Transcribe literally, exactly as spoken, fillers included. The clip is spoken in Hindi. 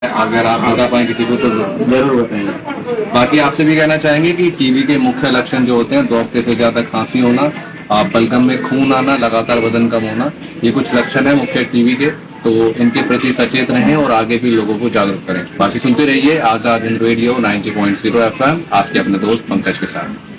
अगर आप बता पाए किसी को तो जरूर बताएंगे। बाकी आपसे भी कहना चाहेंगे कि टीबी के मुख्य लक्षण जो होते हैं, दो हफ्ते से ज्यादा खांसी होना, बलगम में खून आना, लगातार वजन कम होना, ये कुछ लक्षण है मुख्य टीबी के। तो इनके प्रति सचेत रहें और आगे भी लोगों को जागरूक करें। बाकी सुनते रहिए Azad Hind radio ninety point zero F M, आपके अपने दोस्त पंकज के साथ।